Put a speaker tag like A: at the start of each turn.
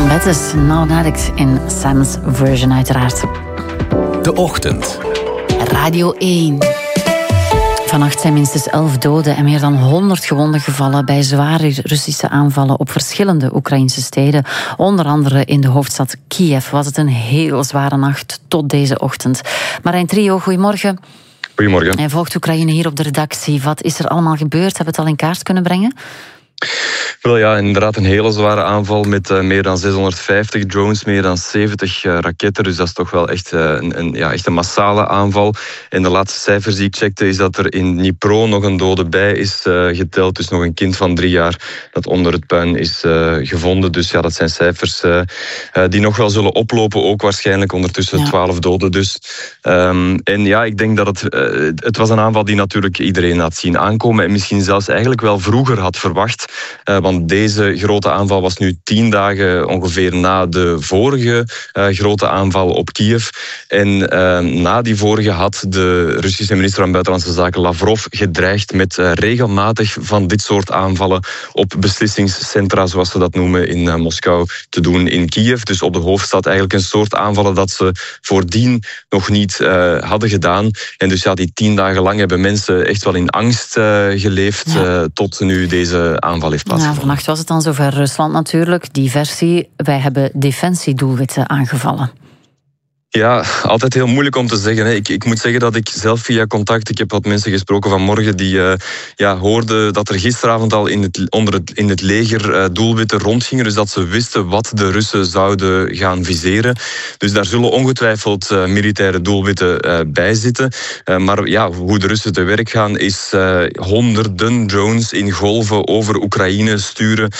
A: Bettis, Now an Addict in Sam's version uiteraard.
B: De Ochtend.
A: Radio 1. Vannacht zijn minstens 11 doden en meer dan 100 gewonden gevallen bij zware Russische aanvallen op verschillende Oekraïnse steden. Onder andere in de hoofdstad Kiev was het een heel zware nacht tot deze ochtend. Marijn Trio, goedemorgen.
C: Goedemorgen.
A: Hij volgt Oekraïne hier op de redactie. Wat is er allemaal gebeurd? Hebben we het al in kaart kunnen brengen?
C: Wel ja, inderdaad een hele zware aanval met meer dan 650 drones, meer dan 70 raketten. Dus dat is toch wel echt een massale aanval. En de laatste cijfers die ik checkte is dat er in Dnipro nog een dode bij is geteld. Dus nog een kind van 3 jaar dat onder het puin is gevonden. Dus ja, dat zijn cijfers die nog wel zullen oplopen. Ook waarschijnlijk ondertussen 12 doden dus. En ja, ik denk dat het was een aanval die natuurlijk iedereen had zien aankomen. En misschien zelfs eigenlijk wel vroeger had verwacht. Want deze grote aanval was nu 10 dagen ongeveer na de vorige grote aanval op Kiev. En na die vorige had de Russische minister van Buitenlandse Zaken Lavrov gedreigd met regelmatig van dit soort aanvallen op beslissingscentra, zoals ze dat noemen, in Moskou te doen in Kiev. Dus op de hoofdstad eigenlijk een soort aanvallen dat ze voordien nog niet hadden gedaan. En dus ja, die 10 dagen lang hebben mensen echt wel in angst geleefd tot nu deze aanval heeft plaatsgevonden.
A: Vannacht was het dan zover. Rusland natuurlijk, die versie. Wij hebben defensiedoelwitten aangevallen.
C: Ja, altijd heel moeilijk om te zeggen. Hè. Ik moet zeggen dat ik zelf via contact, ik heb wat mensen gesproken vanmorgen die hoorden dat er gisteravond al in het leger doelwitten rondgingen. Dus dat ze wisten wat de Russen zouden gaan viseren. Dus daar zullen ongetwijfeld militaire doelwitten bij zitten. Maar ja, hoe de Russen te werk gaan is honderden drones in golven over Oekraïne sturen.